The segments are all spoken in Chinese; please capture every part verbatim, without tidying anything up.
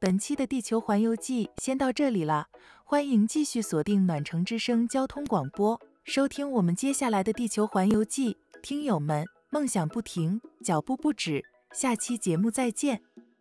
本期的地球环游记先到这里了，欢迎继续锁定暖城之声交通广播，收听我们接下来的地球环游记。听友们，梦想不停，脚步不止，下期节目再见。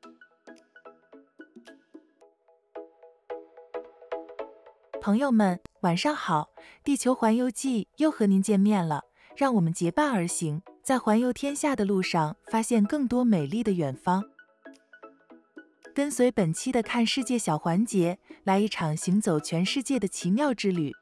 朋友们，晚上好，地球环游记又和您见面了，让我们结伴而行，在环游天下的路上，发现更多美丽的远方。跟随本期的看世界小环节，来一场行走全世界的奇妙之旅。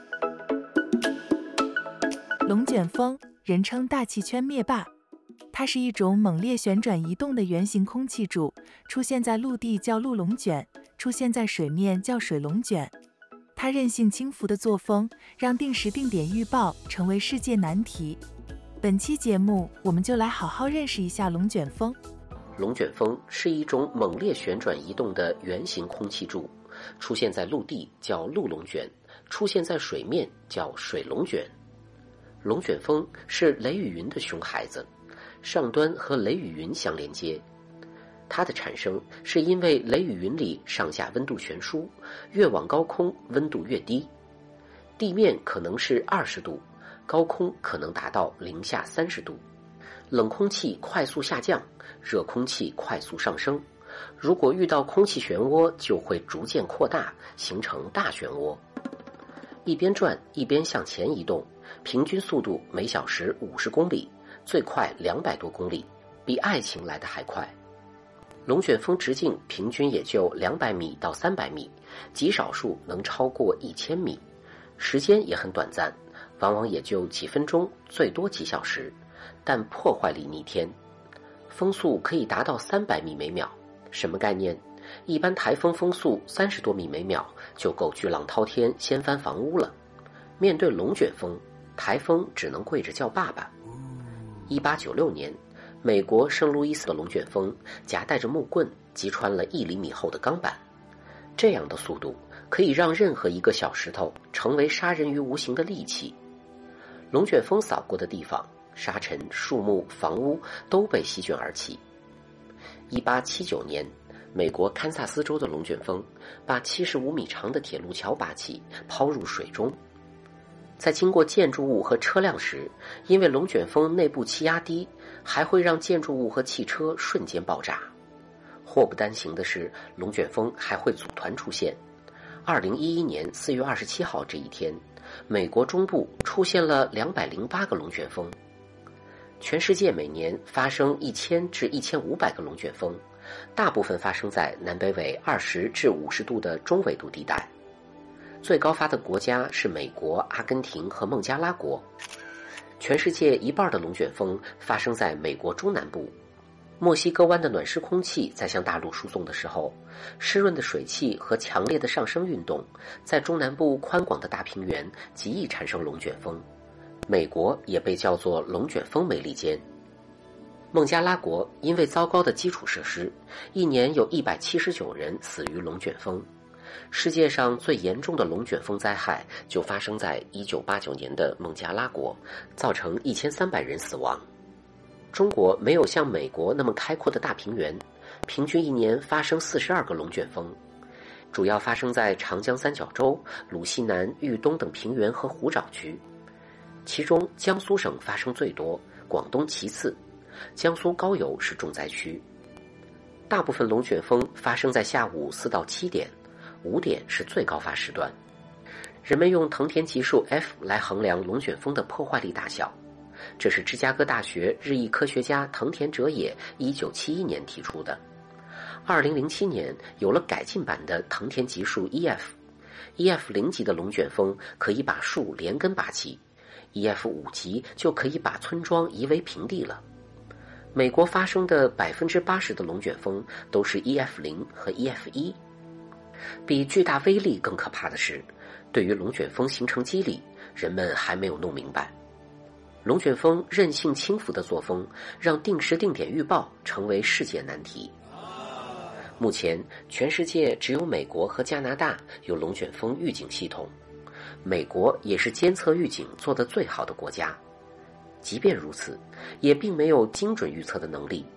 龙卷风，人称大气圈灭霸，它是一种猛烈旋转移动的圆形空气柱，出现在陆地叫陆龙卷，出现在水面叫水龙卷。它任性轻浮的作风，让定时定点预报成为世界难题。本期节目，我们就来好好认识一下龙卷风。 龙卷风是一种猛烈旋转移动的圆形空气柱，出现在陆地叫陆龙卷，出现在水面叫水龙卷。龙卷风是雷雨云的熊孩子，上端和雷雨云相连接。它的产生是因为雷雨云里上下温度悬殊，越往高空温度越低，地面可能是二十度，高空可能达到零下三十度。冷空气快速下降，热空气快速上升，如果遇到空气漩涡，就会逐渐扩大，形成大漩涡。一边转一边向前移动，平均速度每小时五十公里，最快两百多公里，比爱情来得还快。龙卷风直径平均也就两百米到三百米，极少数能超过一千米，时间也很短暂，往往也就几分钟，最多几小时，但破坏力逆天，风速可以达到三百米每秒。什么概念？一般台风风速三十多米每秒就够巨浪滔天，掀翻房屋了。面对龙卷风，台风只能跪着叫爸爸。一八九六年，美国圣路易斯的龙卷风夹带着木棍击穿了一厘米厚的钢板，这样的速度可以让任何一个小石头成为杀人于无形的利器。龙卷风扫过的地方，沙尘、树木、房屋都被席卷而起。一八七九年，美国堪萨斯州的龙卷风把七十五米长的铁路桥拔起，抛入水中。在经过建筑物和车辆时，因为龙卷风内部气压低，还会让建筑物和汽车瞬间爆炸。祸不单行的是，龙卷风还会组团出现。二零一一年四月二十七号这一天，美国中部出现了两百零八个龙卷风。全世界每年发生一千至一千五百个龙卷风，大部分发生在南北纬二十至五十度的中纬度地带。最高发的国家是美国、阿根廷和孟加拉国。全世界一半的龙卷风发生在美国中南部。墨西哥湾的暖湿空气在向大陆输送的时候，湿润的水汽和强烈的上升运动在中南部宽广的大平原极易产生龙卷风。美国也被叫做龙卷风美利坚。孟加拉国因为糟糕的基础设施，一年有一百七十九人死于龙卷风。世界上最严重的龙卷风灾害就发生在一九八九年的孟加拉国，造成一千三百人死亡。中国没有像美国那么开阔的大平原，平均一年发生四十二个龙卷风，主要发生在长江三角洲、鲁西南、豫东等平原和湖沼区。其中江苏省发生最多，广东其次，江苏高邮是重灾区。大部分龙卷风发生在下午四到七点，五点是最高发时段。人们用藤田级数 F 来衡量龙卷风的破坏力大小，这是芝加哥大学日裔科学家藤田哲也一九七一年提出的。二零零七年有了改进版的藤田级数 E F，E F 零级的龙卷风可以把树连根拔起， E F 五级就可以把村庄夷为平地了。美国发生的 百分之八十 的龙卷风都是 E F 零 和 E F 一。比巨大威力更可怕的是，对于龙卷风形成机理，人们还没有弄明白。龙卷风任性轻浮的作风，让定时定点预报成为世界难题。目前，全世界只有美国和加拿大有龙卷风预警系统，美国也是监测预警做得最好的国家。即便如此，也并没有精准预测的能力，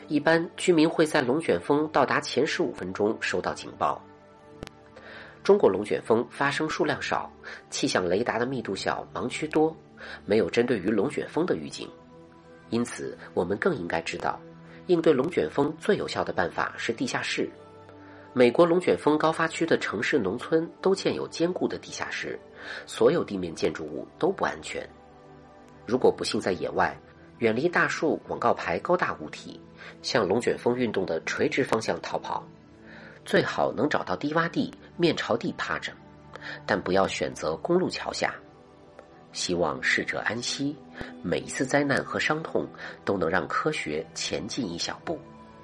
一般居民会在龙卷风到达前十五分钟收到警报。中国龙卷风发生数量少，气象雷达的密度小，盲区多，没有针对于龙卷风的预警。因此，我们更应该知道，应对龙卷风最有效的办法是地下室。美国龙卷风高发区的城市、农村都建有坚固的地下室，所有地面建筑物都不安全。如果不幸在野外，远离大树、广告牌、高大物体，向龙卷风运动的垂直方向逃跑。最好能找到低洼地，面朝地趴着，但不要选择公路桥下。希望逝者安息，每一次灾难和伤痛都能让科学前进一小步。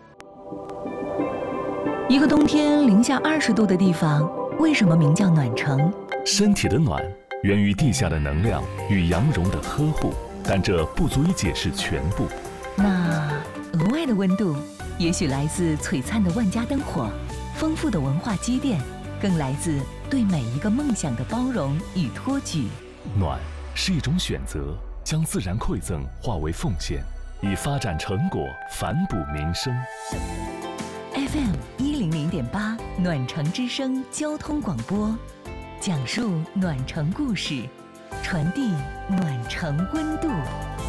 一个冬天零下二十度的地方，为什么名叫暖城？ 身体的暖源于地下的能量与羊绒的呵护，但这不足以解释全部。 那额外的温度，也许来自璀璨的万家灯火，丰富的文化积淀，更来自对每一个梦想的包容与托举。 暖是一种选择，将自然馈赠化为奉献，以发展成果反哺民生。 F M 一零零点八暖城之声交通广播，讲述暖城故事，传递暖城温度。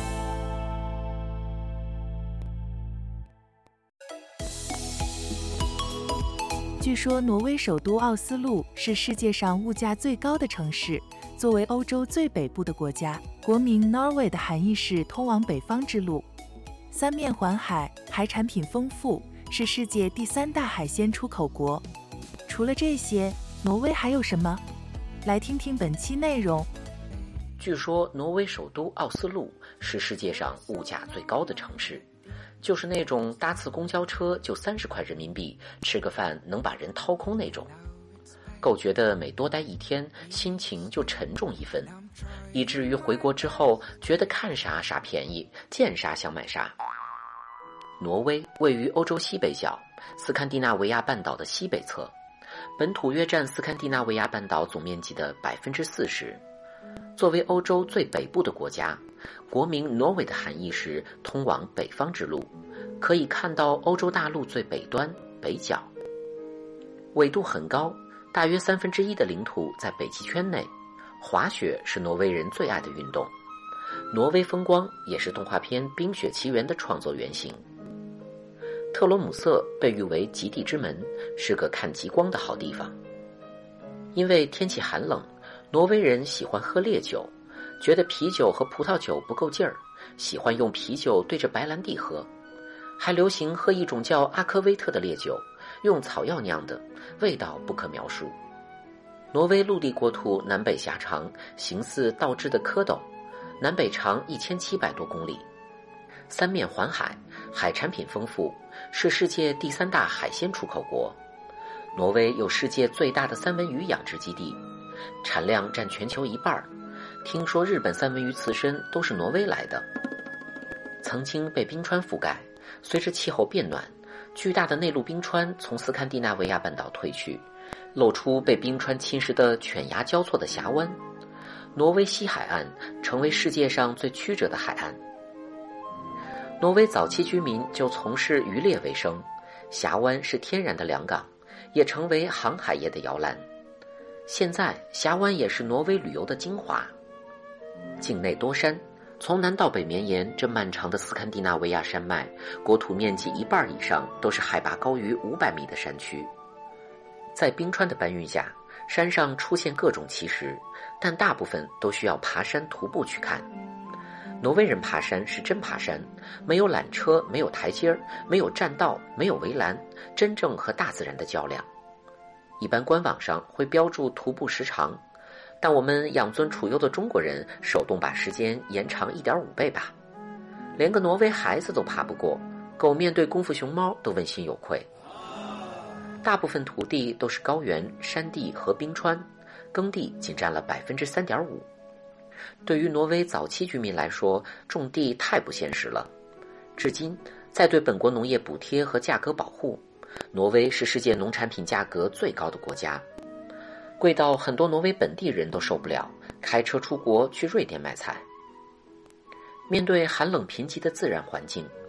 据说挪威首都奥斯陆是世界上物价最高的城市。作为欧洲最北部的国家，国名 Norway 的含义是通往北方之路。三面环海，海产品丰富，是世界第三大海鲜出口国。除了这些，挪威还有什么？来听听本期内容。 据说挪威首都奥斯陆是世界上物价最高的城市，就是那种搭次公交车就三十块人民币，吃个饭能把人掏空那种。够觉得每多待一天，心情就沉重一分，以至于回国之后觉得看啥啥便宜，见啥想买啥。挪威位于欧洲西北角，斯堪的纳维亚半岛的西北侧，本土约占斯堪的纳维亚半岛总面积的百分之四十。作为欧洲最北部的国家，国名挪威的含义是通往北方之路，可以看到欧洲大陆最北端北角。纬度很高，大约三分之一的领土在北极圈内，滑雪是挪威人最爱的运动。挪威风光也是动画片《冰雪奇缘》的创作原型。特罗姆瑟被誉为极地之门，是个看极光的好地方。因为天气寒冷，挪威人喜欢喝烈酒，觉得啤酒和葡萄酒不够劲儿，喜欢用啤酒对着白兰地喝。还流行喝一种叫阿科威特的烈酒，用草药酿的，味道不可描述。挪威陆地国土南北狭长，形似倒置的蝌蚪，南北长一千七百多公里，三面环海，海产品丰富，是世界第三大海鲜出口国。挪威有世界最大的三文鱼养殖基地，产量占全球一半。听说日本三文鱼刺身都是挪威来的。曾经被冰川覆盖，随着气候变暖，巨大的内陆冰川从斯堪的纳维亚半岛退去，露出被冰川侵蚀的犬牙交错的峡湾。挪威西海岸成为世界上最曲折的海岸。挪威早期居民就从事渔猎为生，峡湾是天然的良港，也成为航海业的摇篮。现在峡湾也是挪威旅游的精华。境内多山，从南到北绵延这漫长的斯堪的纳维亚山脉，国土面积一半以上都是海拔高于五百米的山区。在冰川的搬运下，山上出现各种奇石，但大部分都需要爬山徒步去看。挪威人爬山是真爬山，没有缆车，没有台阶，没有栈道，没有围栏，真正和大自然的较量。一般官网上会标注徒步时长，但我们养尊处优的中国人手动把时间延长 一点五 倍吧。连个挪威孩子都爬不过，狗面对功夫熊猫都问心有愧。大部分土地都是高原、山地和冰川，耕地仅占了 百分之三点五。对于挪威早期居民来说，种地太不现实了。至今，在对本国农业补贴和价格保护，挪威是世界农产品价格最高的国家，贵到很多挪威本地人都受不了，开车出国去瑞典买菜。面对寒冷贫瘠的自然环境，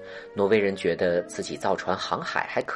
挪威人觉得自己造船航海还可